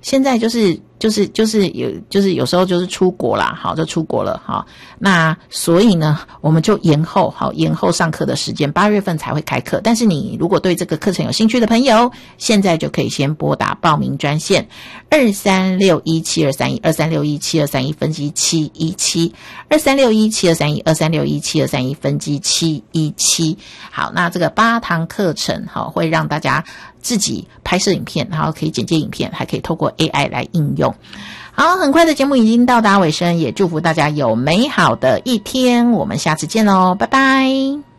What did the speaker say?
现在就是有时候就是出国啦，好，就出国了，好，那所以呢，我们就延后上课的时间，8月份才会开课。但是你如果对这个课程有兴趣的朋友，现在就可以先拨打报名专线2361723123617231分机7172361723123617231分机717。好，那这个8堂课程好，会让大家自己拍摄影片，然后可以剪接影片，还可以透过 AI 来应用。好，很快的节目已经到达尾声，也祝福大家有美好的一天，我们下次见喽，拜拜。